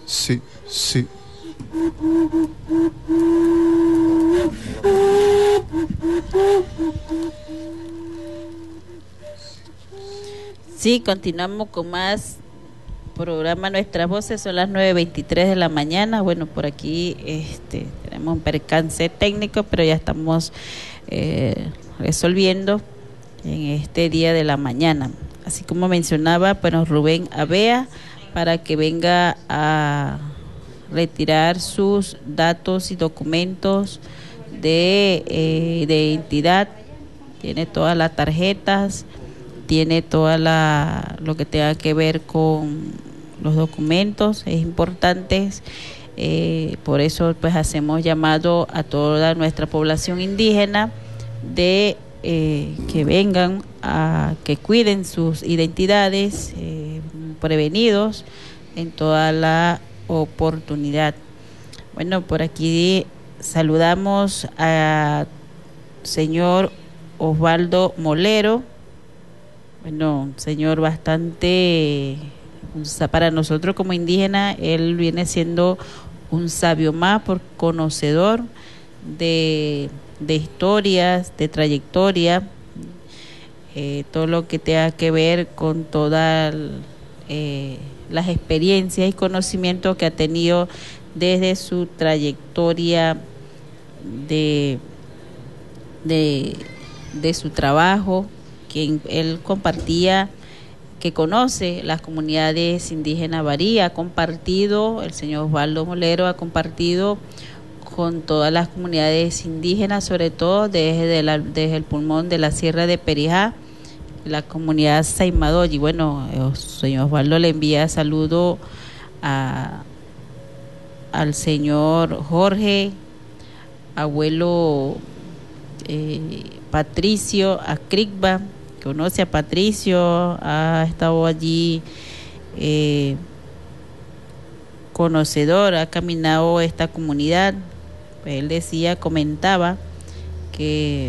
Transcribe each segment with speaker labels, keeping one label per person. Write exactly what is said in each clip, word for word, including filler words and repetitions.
Speaker 1: sí, sí.
Speaker 2: Sí, continuamos con más programa Nuestras Voces. Son las nueve veintitrés de la mañana. Bueno, por aquí este, tenemos un percance técnico, pero ya estamos eh, resolviendo en este día de la mañana. Así como mencionaba, bueno, Rubén Avea, para que venga a retirar sus datos y documentos de, eh, de identidad. Tiene todas las tarjetas, tiene toda la lo que tenga que ver con los documentos, es importante. Eh, por eso pues hacemos llamado a toda nuestra población indígena de eh, que vengan a que cuiden sus identidades, eh, prevenidos en toda la oportunidad. Bueno, por aquí saludamos a señor Osvaldo Molero. Bueno, señor bastante, para nosotros como indígena, él viene siendo un sabio más por conocedor de, de historias, de trayectoria, eh, todo lo que tenga que ver con todas eh, las experiencias y conocimientos que ha tenido desde su trayectoria de, de, de su trabajo, que él compartía, que conoce las comunidades indígenas Barí, ha compartido, el señor Osvaldo Molero ha compartido con todas las comunidades indígenas, sobre todo desde, la, desde el pulmón de la Sierra de Perijá, la comunidad Saimadoyi. Bueno, el señor Osvaldo le envía saludo a, al señor Jorge, abuelo eh, Patricio, a Cricba, conoce a Patricio, ha estado allí eh, conocedor, ha caminado esta comunidad. Pues él decía, comentaba que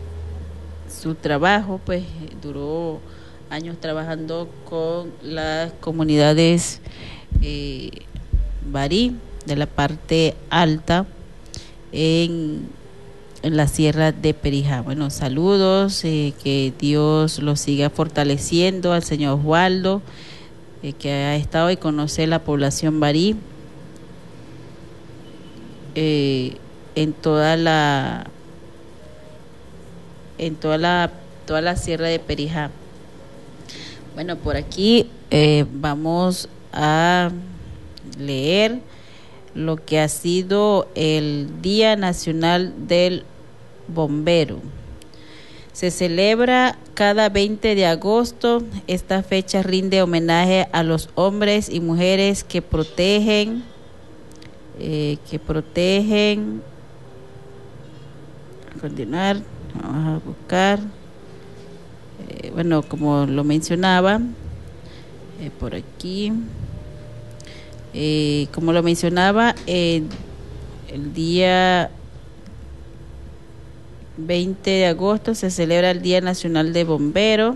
Speaker 2: su trabajo pues duró años trabajando con las comunidades eh, Barí de la parte alta en en la Sierra de Perijá. Bueno, saludos, eh, que Dios lo siga fortaleciendo al señor Osvaldo, eh, que ha estado y conoce la población Barí eh, en toda la en toda la toda la Sierra de Perijá. Bueno, por aquí eh, vamos a leer lo que ha sido el Día Nacional del Bombero. Se celebra cada veinte de agosto. Esta fecha rinde homenaje a los hombres y mujeres que protegen, eh, que protegen. A continuar, vamos a buscar. Eh, bueno, como lo mencionaba, eh, por aquí. Eh, como lo mencionaba, eh, el día veinte de agosto se celebra el Día Nacional de Bombero.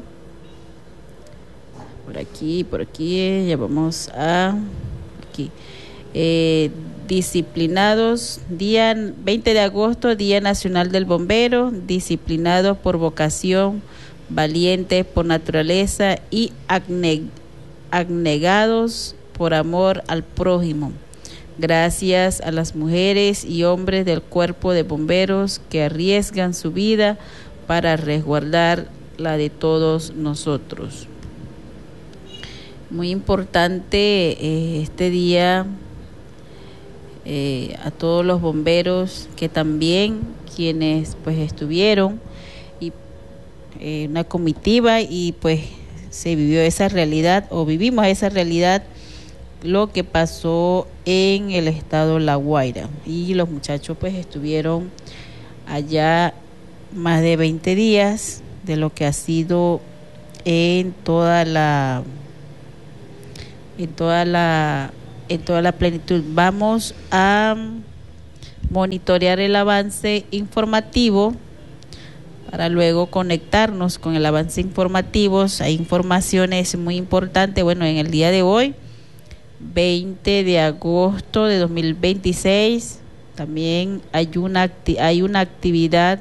Speaker 2: Por aquí, por aquí, eh, ya vamos a aquí. Eh, disciplinados, día veinte de agosto, Día Nacional del Bombero, disciplinados por vocación, valientes por naturaleza y abnegados por amor al prójimo. Gracias a las mujeres y hombres del cuerpo de bomberos que arriesgan su vida para resguardar la de todos nosotros. Muy importante eh, este día eh, a todos los bomberos, que también quienes pues estuvieron y eh, una comitiva y pues se vivió esa realidad o vivimos esa realidad, lo que pasó en el estado La Guaira, y los muchachos pues estuvieron allá más de veinte días de lo que ha sido en toda la en toda la en toda la plenitud. Vamos a monitorear el avance informativo para luego conectarnos con el avance informativo. Hay informaciones muy importantes. Bueno, en el día de hoy veinte de agosto de dos mil veintiséis. También hay una, hay una actividad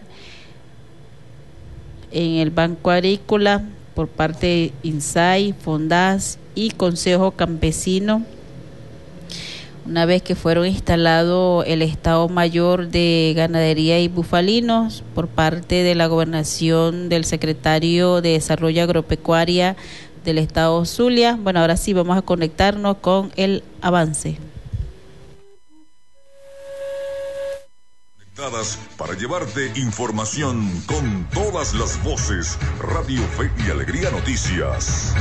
Speaker 2: en el Banco Agrícola por parte de INSAI, FONDAS y Consejo Campesino, una vez que fueron instalados el Estado Mayor de Ganadería y Bufalinos por parte de la gobernación del secretario de Desarrollo Agropecuaria del Estado Zulia. Bueno, ahora sí vamos a conectarnos con el avance.
Speaker 1: Para llevarte información con todas las voces. Radio Fe y Alegría Noticias.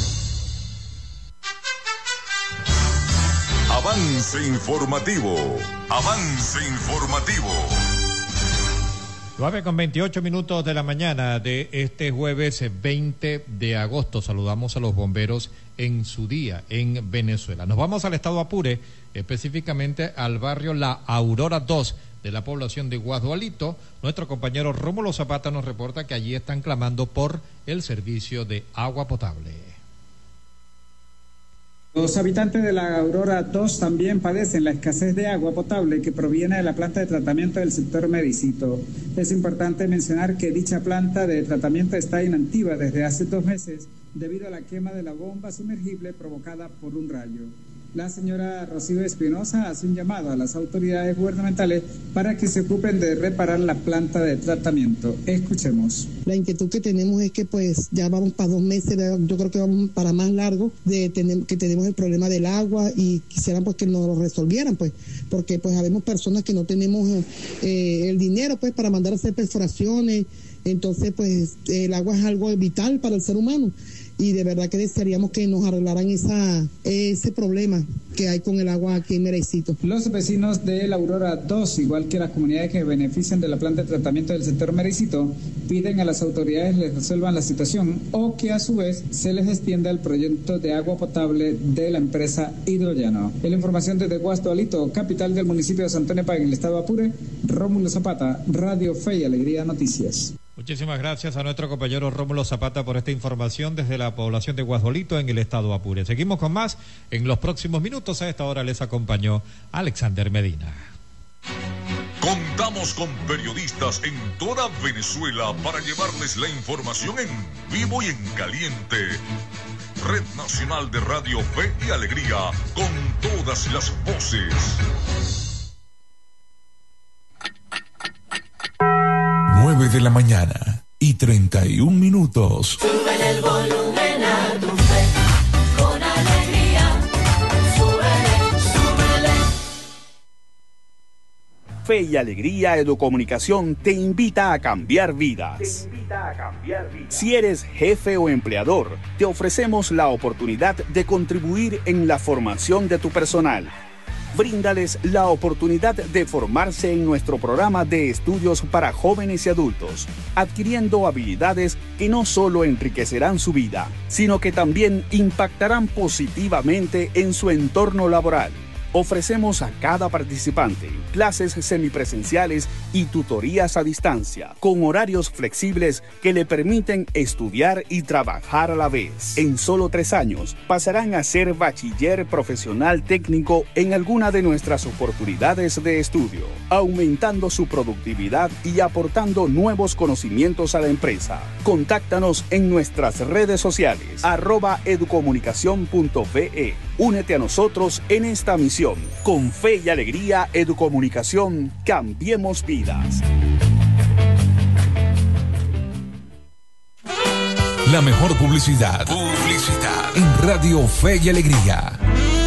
Speaker 1: Avance informativo. Avance informativo.
Speaker 3: nueve con veintiocho minutos de la mañana de este jueves veinte de agosto. Saludamos a los bomberos en su día en Venezuela. Nos vamos al estado Apure, específicamente al barrio La Aurora dos de la población de Guasdualito. Nuestro compañero Rómulo Zapata nos reporta que allí están clamando por el servicio de agua potable.
Speaker 4: Los habitantes de la Aurora dos también padecen la escasez de agua potable que proviene de la planta de tratamiento del sector Medicito. Es importante mencionar que dicha planta de tratamiento está inactiva desde hace dos meses debido a la quema de la bomba sumergible provocada por un rayo. La señora Rocío Espinosa hace un llamado a las autoridades gubernamentales para que se ocupen de reparar la planta de tratamiento. Escuchemos.
Speaker 5: La inquietud que tenemos es que pues ya vamos para dos meses, yo creo que vamos para más largo, de tener, que tenemos el problema del agua y quisieran pues que nos lo resolvieran, pues, porque pues habemos personas que no tenemos eh, el dinero pues para mandar a hacer perforaciones, entonces pues el agua es algo vital para el ser humano. Y de verdad que desearíamos que nos arreglaran esa, ese problema que hay con el agua aquí en Medicito.
Speaker 4: Los vecinos de la Aurora dos, igual que las comunidades que benefician de la planta de tratamiento del sector Medicito, piden a las autoridades les resuelvan la situación o que a su vez se les extienda el proyecto de agua potable de la empresa Hidrollano. En la información desde Guasdualito, capital del municipio de Santo Nepal, en el estado Apure, Rómulo Zapata, Radio Fe y Alegría Noticias.
Speaker 3: Muchísimas gracias a nuestro compañero Rómulo Zapata por esta información desde la población de Guasdualito en el estado Apure. Seguimos con más en los próximos minutos. A esta hora les acompañó Alexander Medina.
Speaker 1: Contamos con periodistas en toda Venezuela para llevarles la información en vivo y en caliente. Red Nacional de Radio Fe y Alegría, con todas las voces.
Speaker 6: nueve de la mañana y treinta y un minutos.
Speaker 7: Súbele el volumen a tu fe, con alegría. Súbele, súbele.
Speaker 8: Fe y Alegría Educomunicación te invita a cambiar vidas. Te invita a cambiar vidas. Si eres jefe o empleador, te ofrecemos la oportunidad de contribuir en la formación de tu personal. Bríndales la oportunidad de formarse en nuestro programa de estudios para jóvenes y adultos, adquiriendo habilidades que no solo enriquecerán su vida, sino que también impactarán positivamente en su entorno laboral. Ofrecemos a cada participante clases semipresenciales y tutorías a distancia, con horarios flexibles que le permiten estudiar y trabajar a la vez. En solo tres años pasarán a ser bachiller profesional técnico en alguna de nuestras oportunidades de estudio, aumentando su productividad y aportando nuevos conocimientos a la empresa. Contáctanos en nuestras redes sociales, arroba educomunicación punto ve. Únete a nosotros en esta misión. Con Fe y Alegría Educomunicación, cambiemos vidas.
Speaker 6: La mejor publicidad. Publicidad. En Radio Fe y Alegría.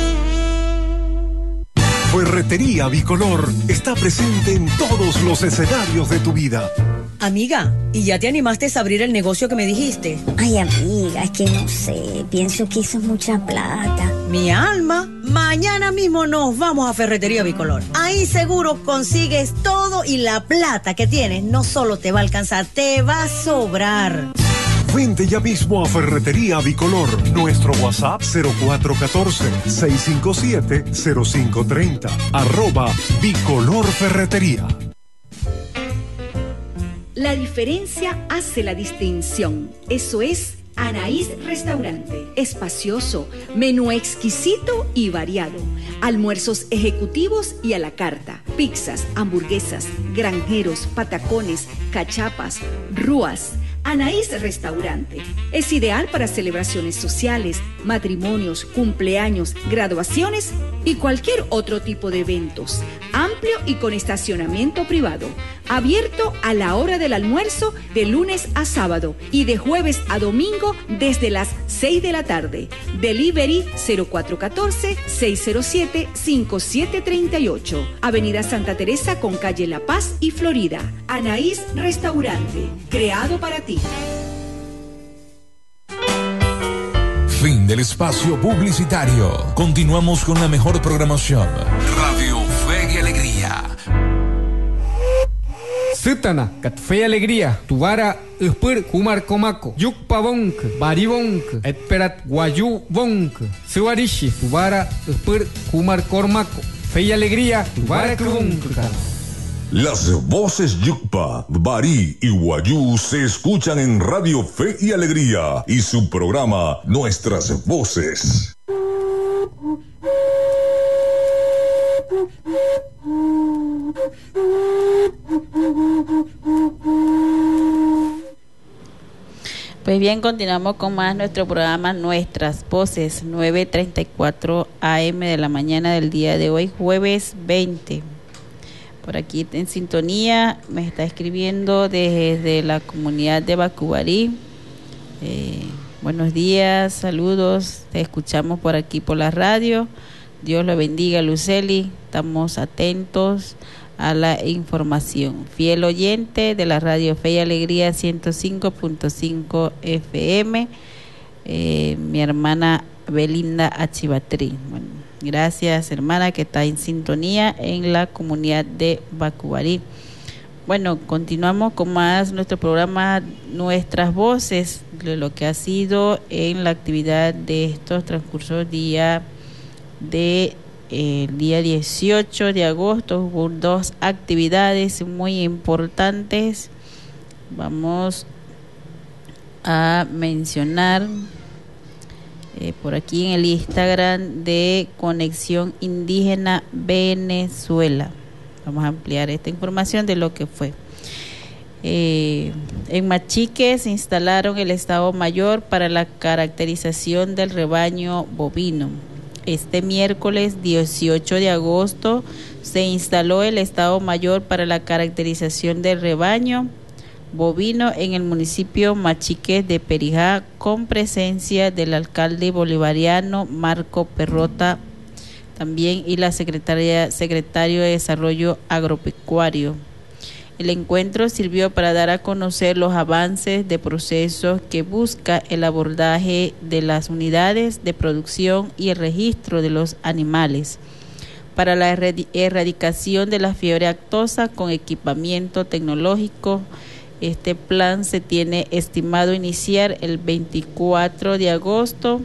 Speaker 9: Ferretería Bicolor está presente en todos los escenarios de tu vida.
Speaker 10: Amiga, ¿y ya te animaste a abrir el negocio que me dijiste?
Speaker 11: Ay, amiga, es que no sé, pienso que eso es mucha plata.
Speaker 10: Mi alma, mañana mismo nos vamos a Ferretería Bicolor. Ahí seguro consigues todo y la plata que tienes no solo te va a alcanzar, te va a sobrar.
Speaker 9: Vente ya mismo a Ferretería Bicolor. Nuestro WhatsApp cero cuatro uno cuatro, seis cinco siete, cero cinco tres cero. Arroba Bicolor Ferretería.
Speaker 12: La diferencia hace la distinción. Eso es Anaís Restaurante. Espacioso, menú exquisito y variado. Almuerzos ejecutivos y a la carta. Pizzas, hamburguesas, granjeros, patacones, cachapas, rúas. Anaís Restaurante es ideal para celebraciones sociales, matrimonios, cumpleaños, graduaciones y cualquier otro tipo de eventos. Amplio y con estacionamiento privado. Abierto a la hora del almuerzo de lunes a sábado y de jueves a domingo desde las seis de la tarde. Delivery cero cuatro uno cuatro, seis cero siete, cinco siete tres ocho. Avenida Santa Teresa con calle La Paz y Florida. Anaís Restaurante, creado para ti.
Speaker 6: Fin del espacio publicitario. Continuamos con la mejor programación. Radio Fe y Alegría.
Speaker 13: Sutana, kat Fe y Alegría, Tuvara, Uspur, Kumar Komako, Yukpa Bonk, Bari Bonk, Etperat Guayu Bonk, Suarishi, Tuvara, Uspur, Kumar Kormako, Fe y Alegría, Tuvara Kubonk.
Speaker 1: Las voces Yukpa, Bari y Guayú se escuchan en Radio Fe y Alegría y su programa Nuestras Voces.
Speaker 2: Pues bien, continuamos con más nuestro programa Nuestras Voces, nueve treinta y cuatro a eme de la mañana del día de hoy, jueves veinte. Por aquí en sintonía me está escribiendo desde la comunidad de Bacubarí. Eh, buenos días, saludos, te escuchamos por aquí por la radio. Dios lo bendiga, Luceli. Estamos atentos a la información. Fiel oyente de la radio Fe y Alegría ciento cinco punto cinco efe eme, eh, mi hermana Belinda Achivatrí. Bueno, gracias, hermana, que está en sintonía en la comunidad de Bacubarí. Bueno, continuamos con más nuestro programa Nuestras Voces, de lo que ha sido en la actividad de estos transcursos día de eh, el día dieciocho de agosto. Hubo dos actividades muy importantes. Vamos a mencionar Eh, por aquí en el Instagram de Conexión Indígena Venezuela. Vamos a ampliar esta información de lo que fue. Eh, en Machique se instalaron el Estado Mayor para la caracterización del rebaño bovino. Este miércoles dieciocho de agosto se instaló el Estado Mayor para la caracterización del rebaño bovino en el municipio Machique de Perijá, con presencia del alcalde bolivariano Marco Perrota también y la secretaria secretario de Desarrollo Agropecuario. El encuentro sirvió para dar a conocer los avances de procesos que busca el abordaje de las unidades de producción y el registro de los animales para la erradicación de la fiebre aftosa con equipamiento tecnológico. Este plan se tiene estimado iniciar el veinticuatro de agosto,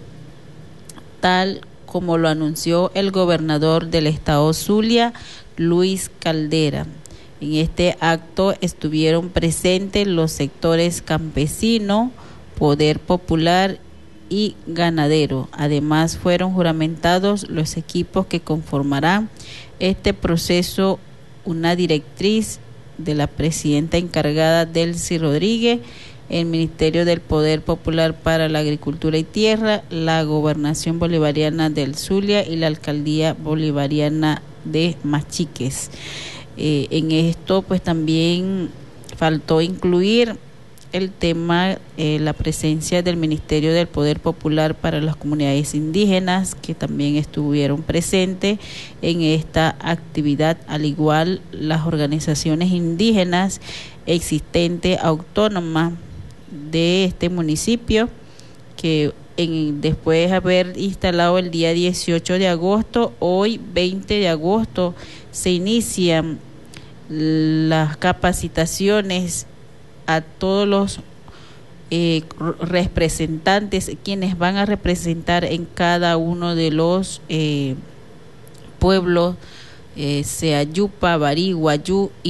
Speaker 2: tal como lo anunció el gobernador del estado Zulia, Luis Caldera. En este acto estuvieron presentes los sectores campesino, poder popular y ganadero. Además, fueron juramentados los equipos que conformarán este proceso, una directriz de la presidenta encargada Delcy Rodríguez, el Ministerio del Poder Popular para la Agricultura y Tierra, la Gobernación Bolivariana del Zulia y la Alcaldía Bolivariana de Machiques. Eh, en esto pues también faltó incluir el tema, eh, la presencia del Ministerio del Poder Popular para las Comunidades Indígenas, que también estuvieron presentes en esta actividad, al igual las organizaciones indígenas existentes autónomas de este municipio, que en, después de haber instalado el día dieciocho de agosto, hoy veinte de agosto se inician las capacitaciones a todos los eh, representantes, quienes van a representar en cada uno de los eh, pueblos, eh, sea Yupa, Barí, Guayú y